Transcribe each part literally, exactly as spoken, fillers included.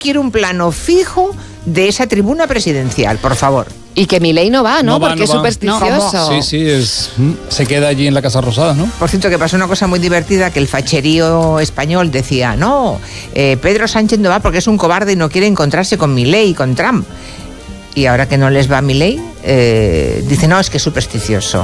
quiero un plano fijo de esa tribuna presidencial, por favor. Y que Milei no va, ¿no? No va, Porque no es va. supersticioso. No. Sí, sí, es, se queda allí en la Casa Rosada, ¿no? Por cierto, que pasó una cosa muy divertida, que el facherío español decía, no, eh, Pedro Sánchez no va porque es un cobarde y no quiere encontrarse con Milei y con Trump. Y ahora que no les va a Milei, eh, dice, no, es que es supersticioso.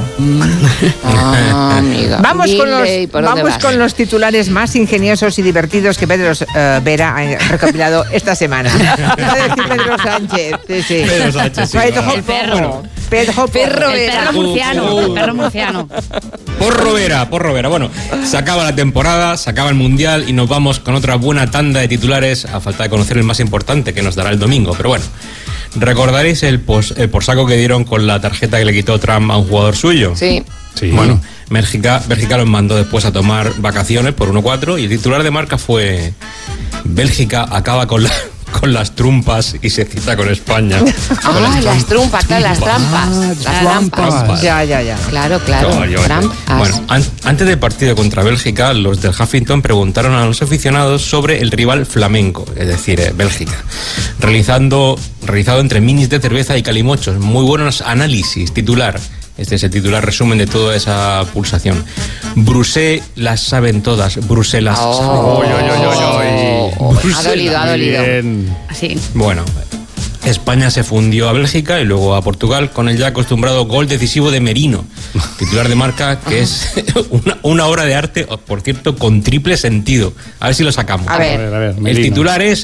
Ah, amiga. Vamos, con los, Milei, ¿por dónde vamos vas? con los titulares más ingeniosos y divertidos que Pedro uh, Vera ha recopilado esta semana. Va a decir Pedro Sánchez. Sí, sí. Pedro Sánchez, sí, Pedro claro. El perro. Pedro Perro El Vera. perro murciano. El perro murciano. Porro Vera, porro Vera. Bueno, se acaba la temporada, se acaba el Mundial y nos vamos con otra buena tanda de titulares, a falta de conocer el más importante que nos dará el domingo. Pero bueno, ¿recordaréis el, pos, el porsaco que dieron con la tarjeta que le quitó Trump a un jugador suyo? Sí. Sí. Bueno, Bélgica, Bélgica los mandó después a tomar vacaciones por uno cuatro y el titular de Marca fue: Bélgica acaba con la... con las trumpas y se cita con España. Con Ah, las trumpas, claro, las trampas. Ah, las las trampas. trampas. Ya, ya, ya. Claro, claro. Caballo, Trampas. Bueno, an- antes del partido contra Bélgica, los del Huffington preguntaron a los aficionados sobre el rival flamenco, es decir, eh, Bélgica, realizando realizado entre minis de cerveza y calimochos. Muy buenos análisis. Titular. Este es el titular resumen de toda esa pulsación. Bruselas las saben todas. Bruselas Oh. saben. Oy, oy, oy, oy, oy. Ha dolido, ha Muy dolido. bien. Así. Bueno, España se fundió a Bélgica y luego a Portugal con el ya acostumbrado gol decisivo de Merino, titular de Marca, que es una, una obra de arte, por cierto, con triple sentido. A ver si lo sacamos. A ver. A ver, a ver, El Merino. titular es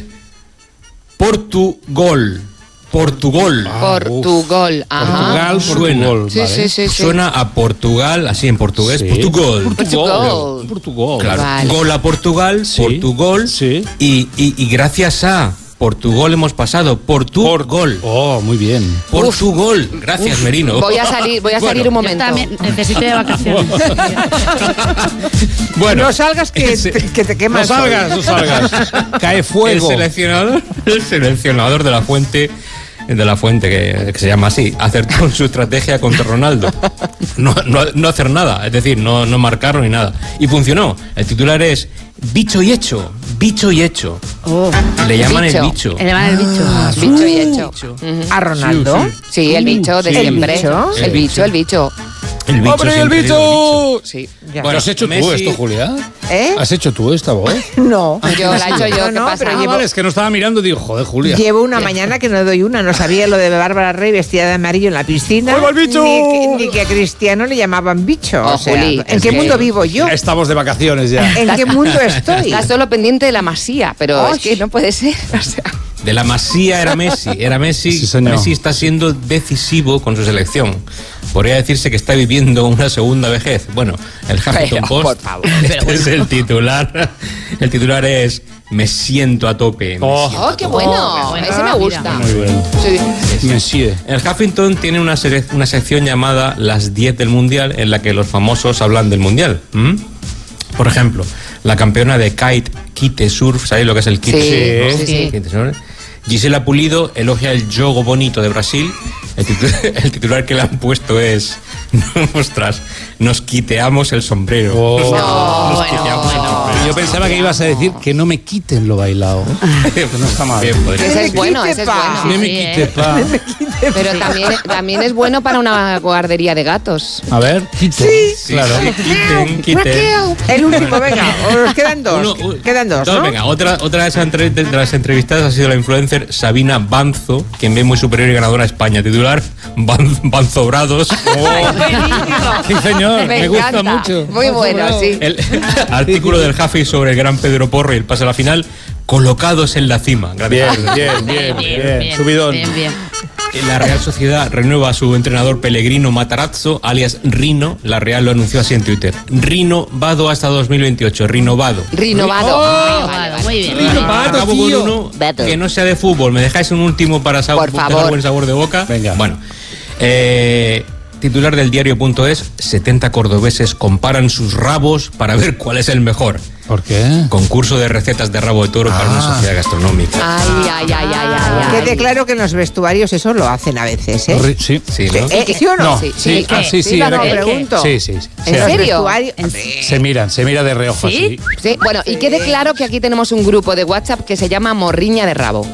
Portugol. Portugol. Portugal. Ajá. Portugal, Suena. Portugal. Sí, vale. sí, sí, sí. Suena a Portugal, así en portugués, Sí. Portugol. Portugal. Portugal. Claro, Vale. gol a Portugal, Sí. Portugol, Sí. y, y, y gracias a Portugal hemos pasado Portugol. Oh, muy bien. Portugal. Gracias, Merino. Voy a salir, voy a Bueno. salir un Yo momento. también necesito de vacaciones. Bueno, No salgas que, ese- te, que te No quemas. salgas, no salgas. Cae el fuego. seleccionador, el seleccionador de la Fuente, de la Fuente que, que se llama así, acertó en su estrategia contra Ronaldo. No, no, no hacer nada, es decir, no, no marcarlo ni nada. Y funcionó. El titular es bicho y hecho, bicho y hecho. Oh, Le llaman Bicho. el bicho. le van el bicho. Bicho y hecho. Bicho. A Ronaldo. Sí, el bicho de Sí. siempre. ¿El bicho? El bicho, el bicho. El bicho. ¡Hombre, el siempre digo bicho! Sí. Ya. Bueno, ¿Lo has hecho tú Messi- esto, Julia? ¿Eh? ¿Has hecho tú esta voz? No. Yo la he hecho yo, No, ¿qué no, pasa? pero Ah, llevo- vale, es que no estaba mirando y digo, joder, Julia. Llevo una mañana que no doy una. No sabía lo de Bárbara Rey vestida de amarillo en la piscina. ¡Ahí va el bicho! Ni, que- ni que a Cristiano le llamaban bicho. Oh, o sea, Juli, ¿en es qué que- mundo vivo yo? Estamos de vacaciones ya. ¿En qué mundo estoy? Está solo pendiente de la masía, pero Ay. es que no puede ser. O sea, De la Masía era Messi, era Messi. Sí, señor. Messi está siendo decisivo con su selección. Podría decirse que está viviendo una segunda vejez. Bueno, el Huffington Pero, Post, por favor. este es el titular. El titular es me siento a tope. me Oh. siento a oh, qué tope. bueno. Oh, qué bueno. Ese me gusta. Muy bien. Sí. Monsieur. El Huffington tiene una, sele- una sección llamada Las diez del Mundial, en la que los famosos hablan del Mundial. ¿Mm? Por ejemplo, la campeona de kite, kite surf, ¿sabéis lo que es el kite Sí, surf? sí, sí. Kite surf. Gisela Pulido elogia el jogo bonito de Brasil. El titular, el titular que le han puesto es ostras, nos quiteamos el sombrero. Oh. Nos, No, nos bueno, quiteamos el bueno. sombrero. Yo pensaba que ibas a decir que no me quiten lo bailado. Que no está mal. Bien, podría Ese ser. es bueno, ese es pa. No bueno. me Sí, quite, eh. pa. Pero también, también es bueno para una guardería de gatos. A ver, quite. Sí, claro. sí, quiten, quiten. El último, venga. Os quedan dos. Uno, u- quedan dos, no, ¿no? Venga, otra, otra de, esas entre- de las entrevistadas ha sido la influencer Sabina Banzo, quien ve muy superior y ganadora a España. Titular, Ban- Banzobrados. Sí, señor, me, gusta encanta. mucho. Muy bueno, sí. El artículo del Jafi sobre el gran Pedro Porro y el pase a la final, colocados en la cima. Gracias. Bien, bien, bien, bien. Subidón. Bien, bien. La Real Sociedad renueva a su entrenador Pellegrino Matarazzo, alias Rino. La Real lo anunció así en Twitter. Rino Vado hasta dos mil veintiocho. Rinovado. Rinovado. Oh, Vale, Vale, vale. muy bien. Rino, vale. va. Acabo con tío. uno Vato. que no sea de fútbol. ¿Me dejáis un último para sa- Por dejar favor. buen sabor de boca? Venga. Bueno, eh, titular del diario.es, setenta cordobeses comparan sus rabos para ver cuál es el mejor. ¿Por qué? Concurso de recetas de rabo de toro para una Ah. sociedad gastronómica. Ay, ay, ay, ay, ay, ay. Quede claro que en los vestuarios eso lo hacen a veces, ¿eh? Ri- Sí. Sí, ¿no? Eh, ¿Sí o no? No, Sí, sí, sí, ah, ¿qué? sí, Sí, sí, lo era No, que- ¿qué? pregunto. Sí, sí, sí. En ¿En los serio? vestuarios- ¿En hombre, Se miran, se mira de reojo ¿Sí? así. Sí, bueno, y quede claro que aquí tenemos un grupo de WhatsApp que se llama Morriña de Rabo.